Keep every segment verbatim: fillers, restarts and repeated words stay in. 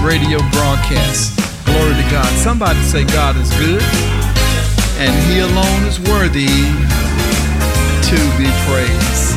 radio broadcast. Glory to God. Somebody say God is good, and He alone is worthy to be praised.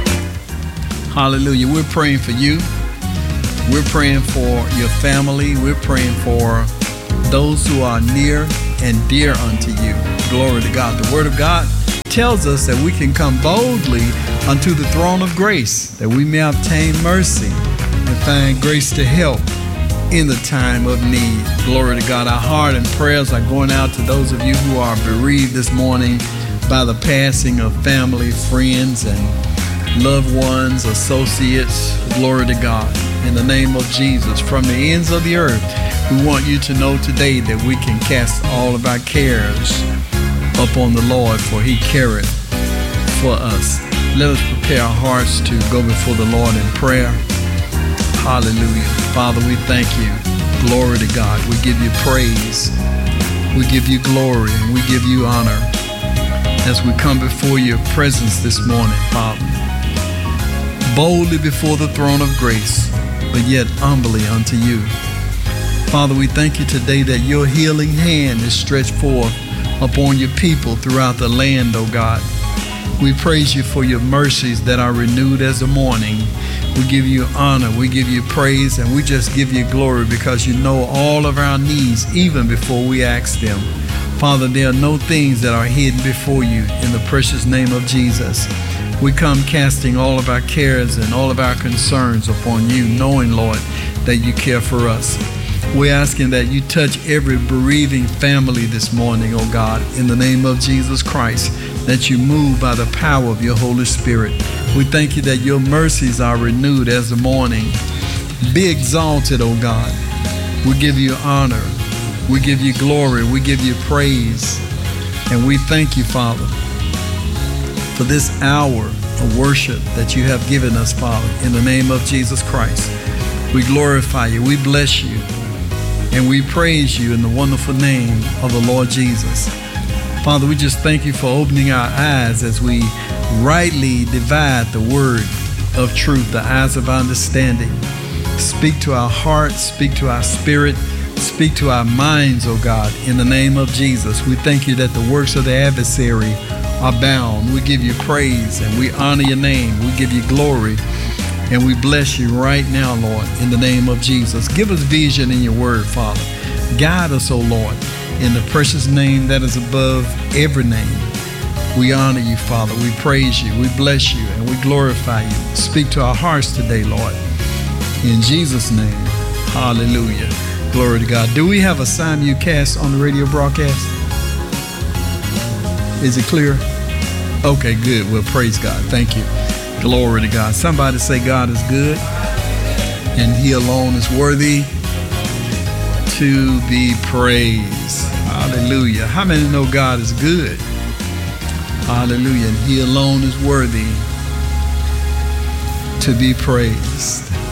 Hallelujah. We're praying for you. We're praying for your family. We're praying for those who are near and dear unto you. Glory to God. The Word of God tells us that we can come boldly unto the throne of grace, that we may obtain mercy and find grace to help in the time of need. Glory to God. Our heart and prayers are going out to those of you who are bereaved this morning by the passing of family, friends, and loved ones, associates. Glory to God. In the name of Jesus, from the ends of the earth, we want you to know today that we can cast all of our cares upon the Lord, for He careth for us. Let us prepare our hearts to go before the Lord in prayer. Hallelujah. Father, we thank you. Glory to God. We give you praise. We give you glory, and we give you honor as we come before your presence this morning, Father. Boldly before the throne of grace, but yet humbly unto you. Father, we thank you today that your healing hand is stretched forth upon your people throughout the land, O God. We praise you for your mercies that are renewed as the morning. We give you honor, we give you praise, and we just give you glory because you know all of our needs even before we ask them. Father, there are no things that are hidden before you in the precious name of Jesus. We come casting all of our cares and all of our concerns upon you, knowing, Lord, that you care for us. We're asking that you touch every bereaving family this morning, oh God, in the name of Jesus Christ, that you move by the power of your Holy Spirit. We thank you that your mercies are renewed as the morning. Be exalted, oh God. We give you honor. We give you glory. We give you praise. And we thank you, Father, for this hour of worship that you have given us, Father, in the name of Jesus Christ. We glorify you. We bless you. And we praise you in the wonderful name of the Lord Jesus. Father, we just thank you for opening our eyes as we rightly divide the word of truth, the eyes of understanding. Speak to our hearts, speak to our spirit, speak to our minds, oh God, in the name of Jesus. We thank you that the works of the adversary are bound. We give you praise and we honor your name. We give you glory and we bless you right now, Lord, in the name of Jesus. Give us vision in your word, Father. Guide us, oh Lord, in the precious name that is above every name. We honor you, Father. We praise you. We bless you and we glorify you. Speak to our hearts today, Lord. In Jesus' name, hallelujah. Glory to God. Do we have a simulcast on the radio broadcast? Is it clear? Okay, good. Well, praise God. Thank you. Glory to God. Somebody say God is good and He alone is worthy to be praised. Hallelujah. How many know God is good? Hallelujah. And He alone is worthy to be praised.